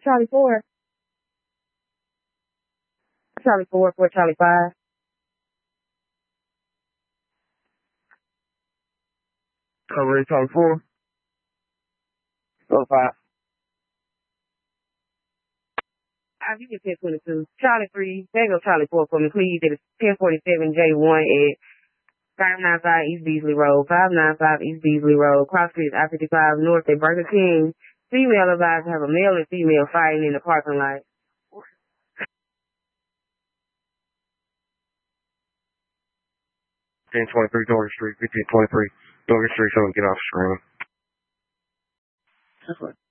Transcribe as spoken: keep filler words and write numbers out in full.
Charlie four. Charlie four, four Charlie five. Cover Charlie four. Oh, five. I give you ten twenty-two. Charlie three. There go Charlie four for me, please. It is ten forty-seven J one at five ninety-five East Beasley Road, five ninety-five East Beasley Road, Cross Street, I fifty-five North at Burger King. Female advised to have a male and female fighting in the parking lot. ten twenty-three Dorgan Street, fifteen twenty-three Dorgan Street, so we can get off screen. That's right.